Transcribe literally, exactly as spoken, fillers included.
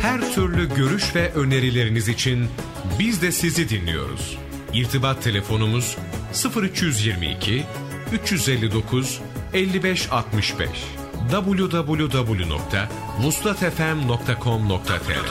Her türlü görüş ve önerileriniz için biz de sizi dinliyoruz. İrtibat telefonumuz sıfır üç yirmi iki üç elli dokuz elli beş altmış beş. double-u double-u double-u nokta vuslat f m nokta com nokta t r